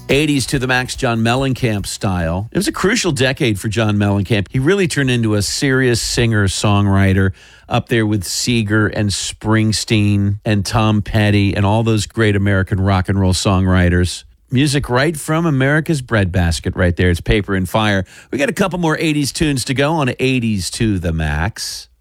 80s to the max, John Mellencamp style. It was a crucial decade for John Mellencamp. He really turned into a serious singer-songwriter up there with Seeger and Springsteen and Tom Petty and all those great American rock and roll songwriters. Music right from America's breadbasket right there. It's Paper and Fire. We got a couple more 80s tunes to go on 80s to the max.